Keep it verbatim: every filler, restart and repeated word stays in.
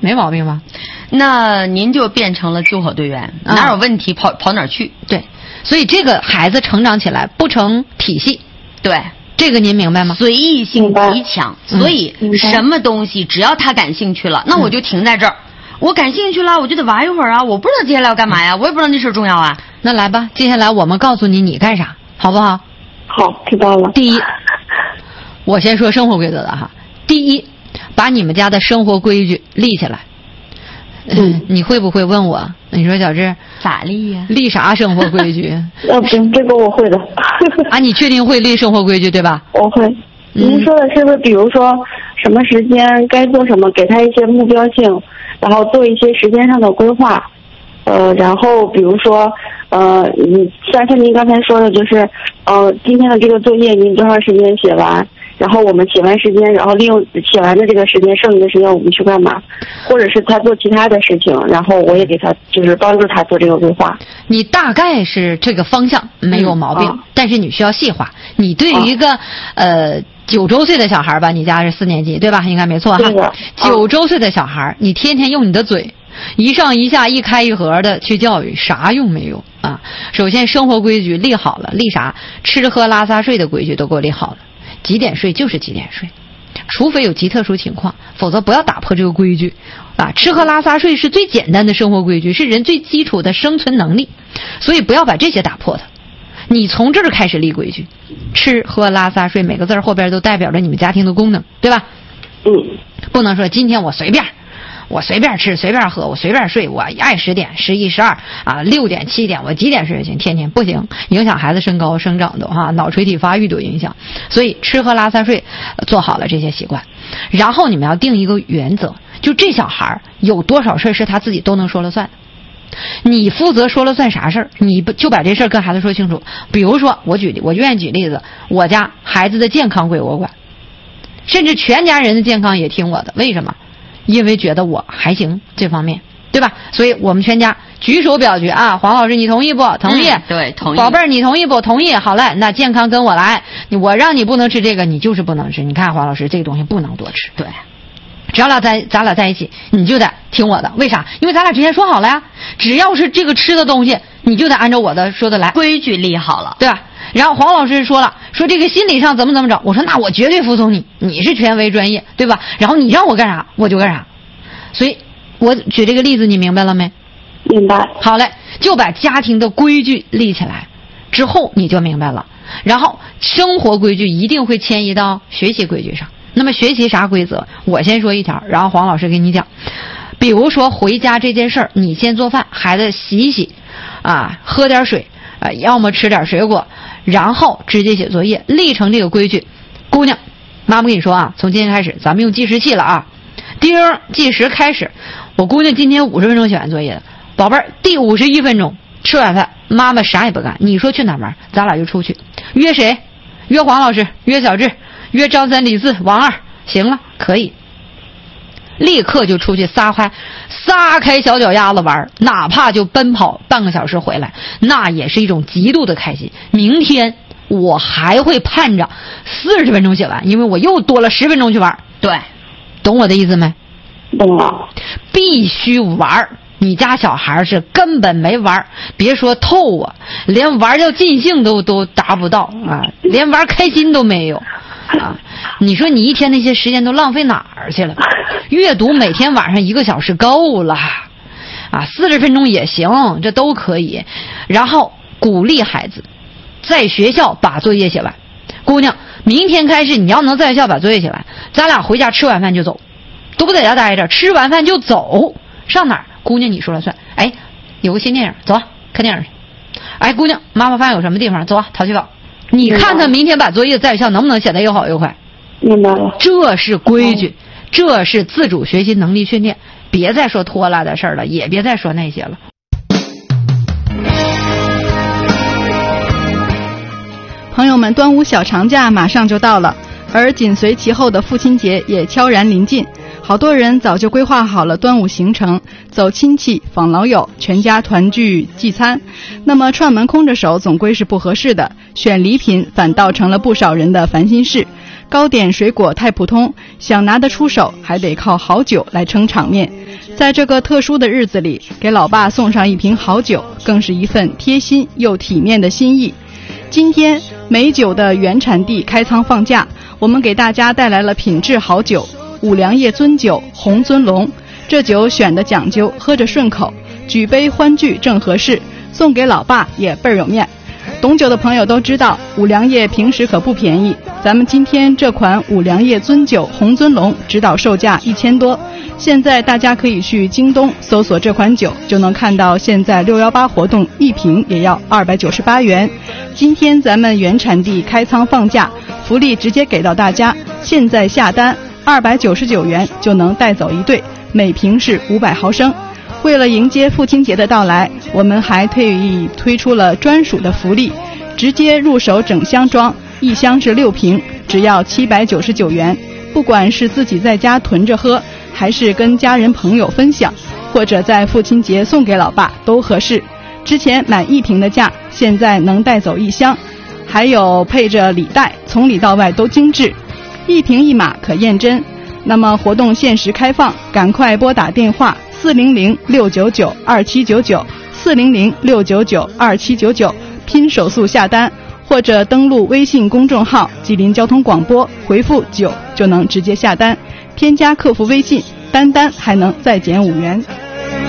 没毛病吧？ 那您就变成了救火队员，嗯、哪有问题跑跑哪儿去？ 对，所以这个孩子成长起来不成体系， 对。 这个您明白吗？ 随意性极强，所以什么东西只要他感兴趣了，那我就停在这儿。我感兴趣了，我就得玩一会儿啊！我不知道接下来要干嘛呀，我也不知道那事儿重要啊。 那来吧，接下来我们告诉你你干啥，好不好？ 好，知道了。 第一，我先说生活规则的哈。第一，把你们家的生活规矩立起来。嗯，你会不会问我？你说小志咋立呀？ 立啥生活规矩？ 呃，不，这个我会的。 啊，你确定会立生活规矩对吧？ 我会。您说的是不是，比如说什么时间该做什么，给他一些目标性，然后做一些时间上的规划？呃，然后比如说，呃，你像像您刚才说的，就是呃，今天的这个作业您多长时间写完？然后我们写完时间，然后利用写完的这个时间，剩余的时间我们去干嘛？或者是他做其他的事情，然后我也给他就是帮助他做这个规划。 你大概是这个方向没有毛病，嗯啊、但是你需要细化。你对于一个、啊、呃九周岁的小孩吧，你家是四年级对吧？应该没错哈。九、啊、周岁的小孩，你天天用你的嘴一上一下一开一合的去教育，啥用没有啊？首先生活规矩立好了，立啥？吃喝拉撒睡的规矩都给我立好了。几点睡就是几点睡，除非有极特殊情况，否则不要打破这个规矩啊！吃喝拉撒睡是最简单的生活规矩，是人最基础的生存能力，所以不要把这些打破它。你从这儿开始立规矩，吃喝拉撒睡每个字后边都代表着你们家庭的功能，对吧？ 嗯， 不能说今天我随便。我随便吃随便喝，我随便睡，我爱十点十一十二啊六点七点我几点睡就行，天天不行，影响孩子身高生长的哈，脑垂体发育都影响。所以吃喝拉撒睡做好了这些习惯，然后你们要定一个原则，就这小孩有多少事是他自己都能说了算的，你负责说了算啥事儿，你就把这事儿跟孩子说清楚。比如说我举例，我愿意举例子，我家孩子的健康归我管，甚至全家人的健康也听我的，为什么？因为觉得我还行这方面，对吧？所以我们全家举手表决啊，黄老师你同意不？同意。 嗯、对，同意。 宝贝儿你同意不？同意。好嘞，那健康跟我来，我让你不能吃这个，你就是不能吃。你看黄老师这个东西不能多吃。 对， 只要俩在咱俩在一起，你就得听我的。为啥？因为咱俩之前说好了呀，只要是这个吃的东西，你就得按照我的说的来， 规矩立好了， 对吧？然后黄老师说了，说这个心理上怎么怎么着，我说那我绝对服从你，你是权威专业，对吧？然后你让我干啥我就干啥。所以我举这个例子你明白了没？ 明白。 好嘞，就把家庭的规矩立起来之后你就明白了。然后生活规矩一定会迁移到学习规矩上。那么学习啥规则？我先说一条，然后黄老师给你讲。比如说回家这件事儿，你先做饭，孩子洗一洗啊，喝点水啊，要么吃点水果，然后直接写作业，立成这个规矩。姑娘，妈妈跟你说啊，从今天开始咱们用计时器了啊，叮计时开始。我姑娘今天五十分钟写完作业的，宝贝儿，第五十一分钟吃晚饭，妈妈啥也不干，你说去哪玩，咱俩就出去。约谁？约黄老师，约小智，约张三李四王二，行了，可以。立刻就出去撒开撒开小脚丫子玩，哪怕就奔跑半个小时回来，那也是一种极度的开心。明天我还会盼着四十分钟写完，因为我又多了十分钟去玩。 对， 懂我的意思没？ 懂了。 必须玩，你家小孩是根本没玩，别说透啊，连玩到尽兴都都达不到啊，连玩开心都没有啊！你说你一天那些时间都浪费哪儿去了？阅读每天晚上一个小时够了啊，四十分钟也行，这都可以。然后鼓励孩子在学校把作业写完。姑娘，明天开始你要能在学校把作业写完，咱俩回家吃晚饭就走，都不在家待着，吃完饭就走。上哪儿？姑娘你说了算。哎，有个新电影，走啊，看电影去。哎，姑娘，妈妈发现有什么地方，走啊，淘气堡。你看他明天把作业在校能不能写得又好又快？ 明白了。 这是规矩，这是自主学习能力训练。别再说拖拉的事儿了，也别再说那些了。 朋友们，端午小长假马上就到了，而紧随其后的父亲节也悄然临近。好多人早就规划好了端午行程，走亲戚访老友，全家团聚聚餐。那么串门空着手总归是不合适的，选礼品反倒成了不少人的烦心事。 糕点水果太普通，想拿得出手还得靠好酒来撑场面。在这个特殊的日子里，给老爸送上一瓶好酒，更是一份贴心又体面的心意。今天美酒的原产地开仓放假，我们给大家带来了品质好酒五粮液尊酒红尊龙。这酒选的讲究，喝着顺口，举杯欢聚正合适，送给老爸也倍儿有面。懂酒的朋友都知道，五粮液平时可不便宜，咱们今天这款五粮液尊酒红尊龙指导售价一千多。现在大家可以去京东搜索这款酒，就能看到现在六一八活动一瓶也要二百九十八元。今天咱们原产地开仓放假，福利直接给到大家，现在下单二百九十九元就能带走一对，每瓶是五百毫升。为了迎接父亲节的到来，我们还特意推出了专属的福利，直接入手整箱装，一箱是六瓶，只要七百九十九元。不管是自己在家囤着喝，还是跟家人朋友分享，或者在父亲节送给老爸都合适。之前买一瓶的价，现在能带走一箱，还有配着礼袋，从里到外都精致，一瓶一码可验真。那么活动限时开放，赶快拨打电话四零零六九九二七九九四零零六九九二七九九，拼手速下单，或者登录微信公众号吉林交通广播，回复九就能直接下单，添加客服微信，单单还能再减五元。